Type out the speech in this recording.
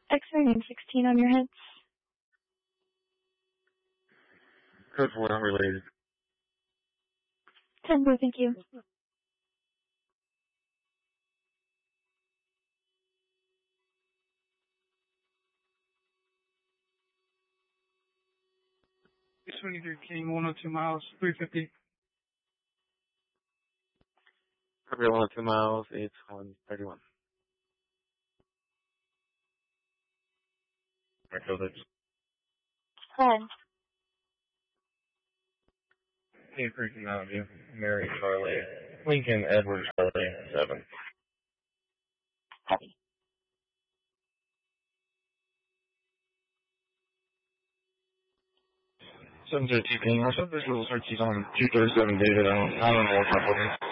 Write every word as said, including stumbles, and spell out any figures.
X-ray name sixteen on your heads. Code four, unrelated. ten blue, thank you. twenty-three King, one oh two miles, three fifty. Copy one oh two miles, it's one thirty-one. Echo that's ten. Cave Creek Mountain View, Mary Charlie, Lincoln Edward Charlie, seven. Copy. seven zero two King, our subject will search on two thirty-seven David, I don't, I don't know what's happening.